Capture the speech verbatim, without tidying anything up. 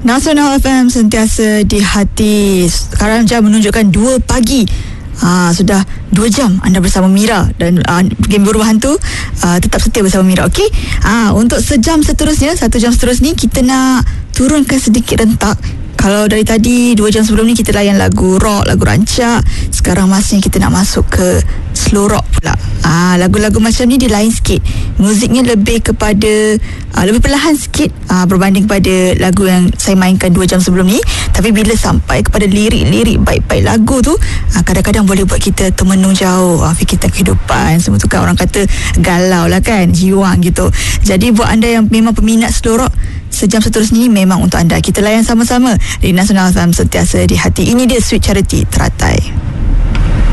Nasional F M sentiasa di hati. Sekarang jam menunjukkan dua pagi. Ah, sudah dua jam anda bersama Mira. Dan uh, game Beruah Hantu uh, tetap setia bersama Mira. Okey. Ah, untuk sejam seterusnya, satu jam seterusnya, kita nak turunkan sedikit rentak. Kalau dari tadi dua jam sebelum ni kita layan lagu rock, lagu rancak. Sekarang masnya kita nak masuk ke slow rock pula. Ah, lagu-lagu macam ni dia lain sikit. Muziknya lebih kepada ah, lebih perlahan sikit ah, berbanding pada lagu yang saya mainkan dua jam sebelum ni. Tapi bila sampai kepada lirik-lirik baik-baik lagu tu, ah, kadang-kadang boleh buat kita termenung jauh, ah, fikir tentang kehidupan. Semua tu kan orang kata galau lah kan, jiwang gitu. Jadi buat anda yang memang peminat slow rock, sejam seterusnya ni memang untuk anda. Kita layan sama-sama di Nasional F M sentiasa di hati. Ini dia Sweet Charity Teratai.